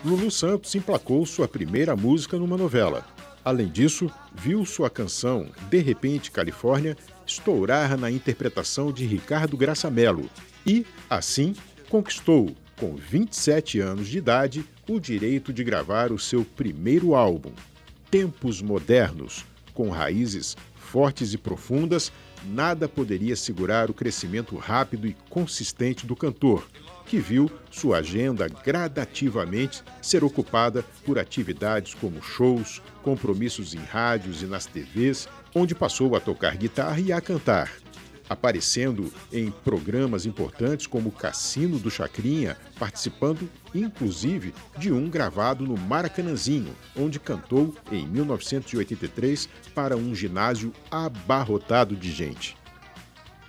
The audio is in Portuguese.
Lulu Santos emplacou sua primeira música numa novela. Além disso, viu sua canção De Repente Califórnia estourar na interpretação de Ricardo Graça Mello e, assim, conquistou, com 27 anos de idade, o direito de gravar o seu primeiro álbum, Tempos Modernos. Com raízes fortes e profundas, nada poderia segurar o crescimento rápido e consistente do cantor, que viu sua agenda gradativamente ser ocupada por atividades como shows, compromissos em rádios e nas TVs, onde passou a tocar guitarra e a cantar, aparecendo em programas importantes como Cassino do Chacrinha, participando inclusive de um gravado no Maracanãzinho, onde cantou em 1983 para um ginásio abarrotado de gente.